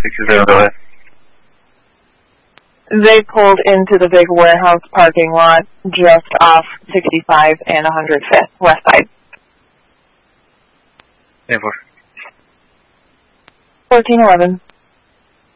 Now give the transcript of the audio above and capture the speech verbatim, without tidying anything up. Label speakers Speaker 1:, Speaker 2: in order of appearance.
Speaker 1: sixty-seven, go ahead.
Speaker 2: They pulled into the big warehouse parking lot just off sixty-five and one hundred fifth, west side.
Speaker 1: ten four.
Speaker 2: fourteen eleven.